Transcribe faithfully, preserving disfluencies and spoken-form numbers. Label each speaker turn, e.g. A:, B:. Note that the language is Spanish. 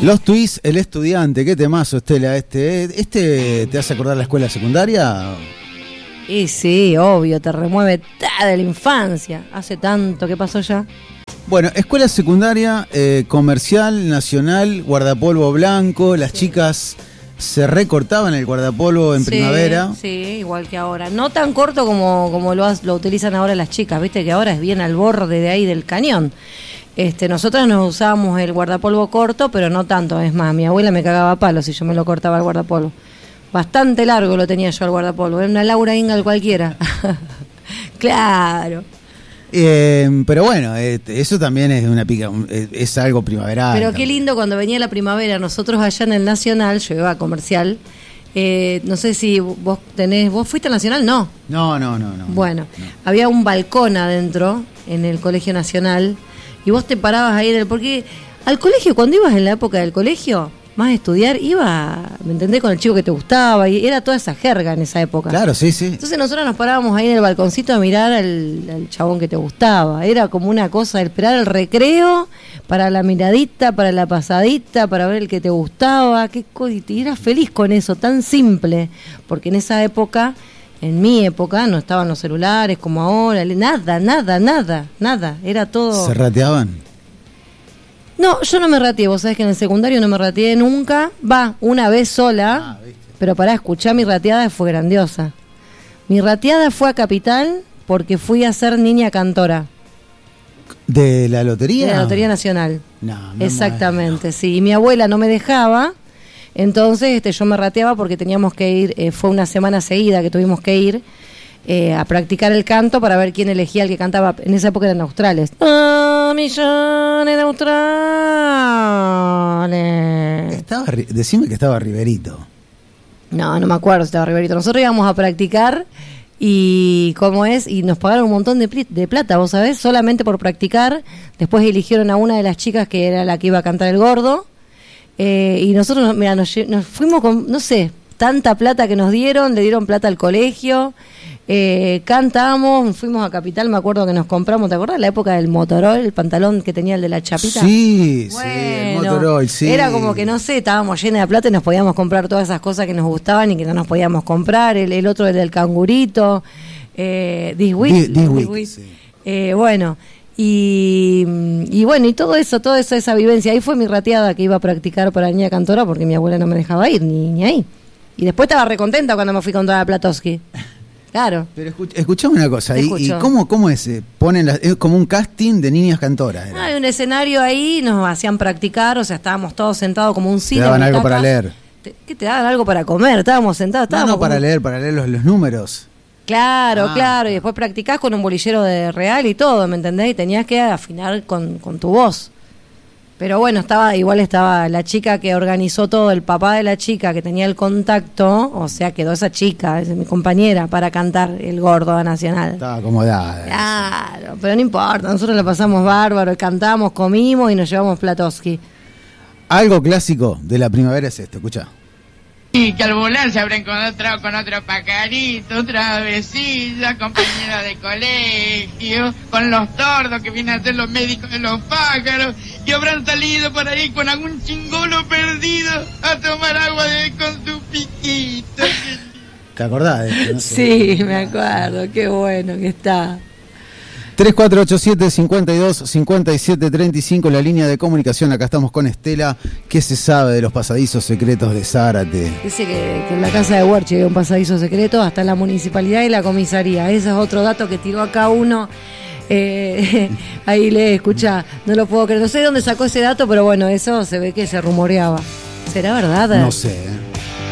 A: Los Twists, El Estudiante, qué temazo, Estela, este. ¿Este te hace acordar la escuela secundaria?
B: Y sí, obvio, te remueve ta de la infancia. Hace tanto que pasó ya.
A: Bueno, escuela secundaria, eh, comercial, nacional, guardapolvo blanco, las chicas se recortaban el guardapolvo en
B: sí,
A: primavera.
B: Sí, igual que ahora. No tan corto como, como lo, lo utilizan ahora las chicas, viste que ahora es bien al borde de ahí del cañón. Este, nosotros nos usábamos el guardapolvo corto, pero no tanto. Es más, mi abuela me cagaba a palos si yo me lo cortaba el guardapolvo. Bastante largo lo tenía yo el guardapolvo. Era una Laura Ingalls cualquiera. Claro.
A: Eh, pero bueno, eh, eso también es una pica, es algo primaveral.
B: Pero
A: también.
B: Qué lindo cuando venía la primavera. Nosotros allá en el Nacional, yo iba a comercial. Eh, no sé si vos tenés. ¿Vos fuiste al Nacional? No.
A: No, no, no. no
B: bueno,
A: no.
B: Había un balcón adentro en el Colegio Nacional. Y vos te parabas ahí en el... Porque al colegio, cuando ibas en la época del colegio, más a estudiar, iba, ¿me entendés? Con el chico que te gustaba, y era toda esa jerga en esa época.
A: Claro, sí, sí.
B: Entonces nosotros nos parábamos ahí en el balconcito a mirar al, al chabón que te gustaba. Era como una cosa, esperar el recreo para la miradita, para la pasadita, para ver el que te gustaba. Qué co- y eras feliz con eso, tan simple. Porque en esa época... En mi época no estaban los celulares como ahora, nada, nada, nada, nada, era todo...
A: ¿Se rateaban?
B: No, yo no me rateé, vos sabés que en el secundario no me rateé nunca, va, una vez sola, ah, pero para escuchar mi rateada fue grandiosa. Mi rateada fue a Capital porque fui a ser niña cantora.
A: ¿De la lotería?
B: De la Lotería Nacional.
A: No,
B: exactamente, sí, y mi abuela no me dejaba... Entonces este, yo me rateaba porque teníamos que ir, eh, fue una semana seguida que tuvimos que ir eh, a practicar el canto para ver quién elegía el que cantaba. En esa época eran australes. ¡Ah, millones de australes!
A: Estaba, decime que estaba Riverito.
B: No, no me acuerdo si estaba Riverito. Nosotros íbamos a practicar y cómo es, y nos pagaron un montón de, pl- de plata, vos sabés, solamente por practicar. Después eligieron a una de las chicas que era la que iba a cantar el gordo. Eh, y nosotros, mira, nos, nos fuimos con, no sé, tanta plata que nos dieron, le dieron plata al colegio, eh, cantamos, fuimos a Capital, me acuerdo que nos compramos, ¿te acordás? La época del Motorola, el pantalón que tenía el de la chapita.
A: Sí,
B: bueno,
A: sí, el Motorola, sí.
B: Era como que, no sé, estábamos llenos de plata y nos podíamos comprar todas esas cosas que nos gustaban y que no nos podíamos comprar, el, el otro, el del cangurito, eh, This Week,
A: This Week, sí.
B: eh, bueno... Y, y bueno, y todo eso, toda esa, esa vivencia, ahí fue mi rateada que iba a practicar para niña cantora porque mi abuela no me dejaba ir, ni, ni ahí. Y después estaba recontenta cuando me fui con toda Platowski. Claro.
A: Pero escuch- escuchame una cosa, ¿y, y
B: Escucho.
A: cómo, cómo es? Eh, Ponen las- es como un casting de niñas cantoras. Era.
B: Hay un escenario ahí, nos hacían practicar, o sea, estábamos todos sentados como un
A: Te
B: cine.
A: daban algo
B: butacas.
A: para leer.
B: Te- ¿Qué te daban algo para comer? Estábamos sentados,
A: No,
B: estábamos
A: no, para
B: como-
A: leer, para leer los, los números.
B: Claro,
A: Ah,
B: claro, y
A: ah.
B: después practicás con un bolillero de real y todo, ¿me entendés? Y tenías que afinar con, con tu voz. Pero bueno, estaba igual estaba la chica que organizó todo, el papá de la chica que tenía el contacto, o sea, quedó esa chica, es mi compañera, para cantar el gordo nacional.
A: Estaba acomodada.
B: Claro, pero no importa, nosotros la pasamos bárbaro, cantamos, comimos y nos llevamos Platowski.
A: Algo clásico de la primavera es esto, escuchá.
C: Y que al volar se habrá encontrado con otro pajarito, otra vecina, compañera de colegio, con los tordos que vienen a ser los médicos de los pájaros, y habrán salido por ahí con algún chingolo perdido a tomar agua de, con su piquito.
A: ¿Te acordás de esto? No sé.
B: Sí, me acuerdo, qué bueno que está.
A: tres cuatro ocho siete, cinco dos, cinco siete tres cinco, la línea de comunicación. Acá estamos con Estela. ¿Qué se sabe de los pasadizos secretos de Zárate?
B: Dice que, que en la casa de Huarchi hay un pasadizo secreto hasta la municipalidad y la comisaría. Ese es otro dato que tiró acá uno. Eh, ahí le escucha, no lo puedo creer. No sé de dónde sacó ese dato, pero bueno, eso se ve que se rumoreaba. ¿Será verdad?
A: No sé, ¿eh?